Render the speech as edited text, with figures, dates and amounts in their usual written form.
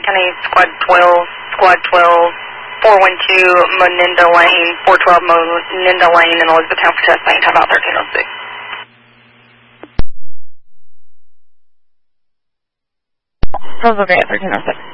County Squad 12, Squad 12, 412 Moninda Lane, 412 Moninda Lane in Elizabethtown for testing. How about 1306? Sounds okay at 1306.